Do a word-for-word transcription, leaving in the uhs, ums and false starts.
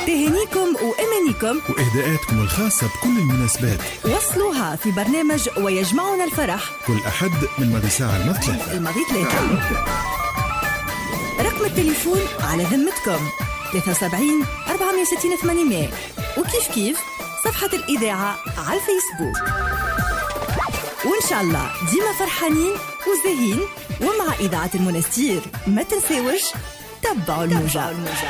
تهانيكم وأمانيكم وإهداءاتكم الخاصة بكل المناسبات وصلوها في برنامج ويجمعنا الفرح كل أحد من ماضي ساعة الماضي ثلاثة الماضي ثلاثة. رقم التليفون على ذمتكم ثلاثة وسبعين أربعمائة وستين ثمانمائة، وكيف كيف صفحة الإذاعة على الفيسبوك. وإن شاء الله ديما فرحانين وزاهين ومع إذاعة المنستير. ما تنساوش تبعوا الموجة.